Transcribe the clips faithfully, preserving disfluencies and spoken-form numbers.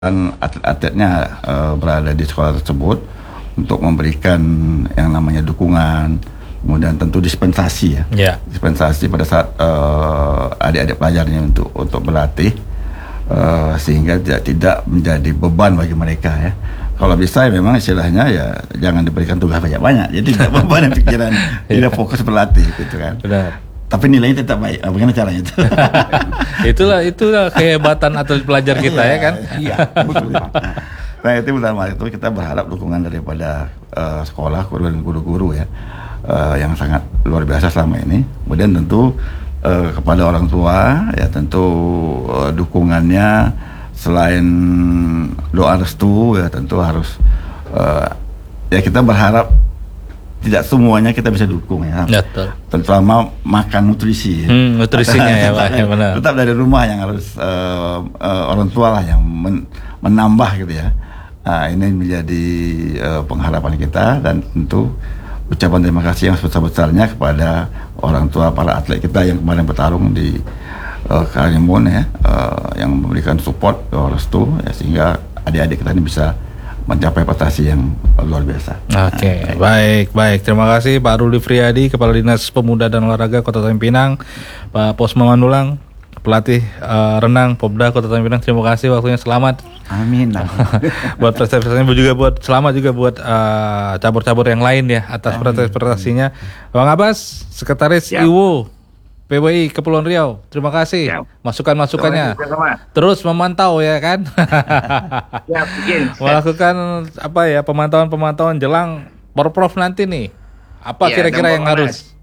dan atlet-atletnya uh, berada di sekolah tersebut untuk memberikan yang namanya dukungan, kemudian tentu dispensasi ya, yeah. dispensasi pada saat uh, adik-adik pelajarnya untuk untuk berlatih uh, sehingga tidak tidak menjadi beban bagi mereka ya. Kalau bisa ya memang istilahnya ya jangan diberikan tugas banyak-banyak, jadi tidak beban pikiran, tidak fokus berlatih gitu kan. Benar. Tapi nilainya tetap baik. Bagaimana caranya itu? itulah itulah kehebatan atlet pelajar kita ya kan. Iya, betul. Nah itu pertama itu kita berharap dukungan daripada uh, sekolah, guru dan guru-guru ya uh, yang sangat luar biasa selama ini. Kemudian tentu uh, kepada orang tua ya tentu uh, dukungannya selain doa restu ya tentu harus uh, ya kita berharap tidak semuanya kita bisa dukung ya. Betul. Terutama makan nutrisi. Ya. Hmm, nutrisinya ya Pak, ya benar. Tetap dari rumah yang harus uh, uh, orang tua lah yang men- menambah gitu ya. Nah, ini menjadi uh, pengharapan kita dan tentu ucapan terima kasih yang sebesar-besarnya kepada orang tua para atlet kita yang kemarin bertarung di uh, Karimun ya, uh, yang memberikan support uh, restu ya, sehingga adik-adik kita ini bisa mencapai prestasi yang luar biasa. Oke, okay, nah, baik, baik. Terima kasih Pak Ruli Friadi, Kepala Dinas Pemuda dan Olahraga Kota Tanjung Pinang, Pak Posma Mandulang, pelatih uh, renang Popda Kota Tanjung Pinang. Terima kasih waktunya, selamat. Amin. Buat prestasinya juga buat selamat juga buat uh, cabur-cabur yang lain ya atas prestasi-prestasinya. Bang Abbas, Sekretaris ya. I W O P W I Kepulauan Riau. Terima kasih ya. Masukan-masukannya. Terus memantau ya kan. Ya, melakukan apa ya pemantauan-pemantauan jelang Porprov nanti nih. Apa ya, kira-kira yang harus?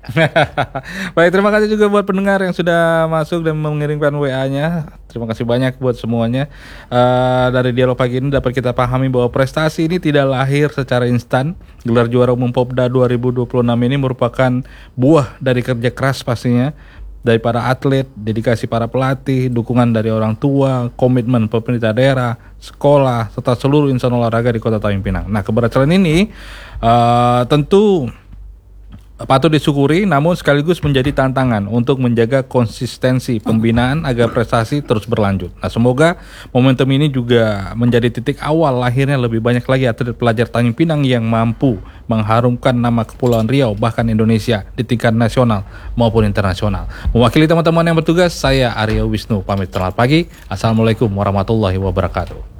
Baik, terima kasih juga buat pendengar yang sudah masuk dan mengirimkan W A-nya. Terima kasih banyak buat semuanya. Uh, dari dialog pagi ini dapat kita pahami bahwa prestasi ini tidak lahir secara instan. Gelar juara umum Popda dua ribu dua puluh enam ini merupakan buah dari kerja keras pastinya, dari para atlet, dedikasi para pelatih, dukungan dari orang tua, komitmen pemerintah daerah, sekolah, serta seluruh insan olahraga di Kota Tanjung Pinang. Nah, keberhasilan ini uh, tentu patut disyukuri, namun sekaligus menjadi tantangan untuk menjaga konsistensi pembinaan agar prestasi terus berlanjut. Nah, semoga momentum ini juga menjadi titik awal lahirnya lebih banyak lagi atlet pelajar Tanjung Pinang yang mampu mengharumkan nama Kepulauan Riau bahkan Indonesia di tingkat nasional maupun internasional. Mewakili teman-teman yang bertugas, saya Aryo Wisnu pamit. Selamat pagi. Assalamualaikum warahmatullahi wabarakatuh.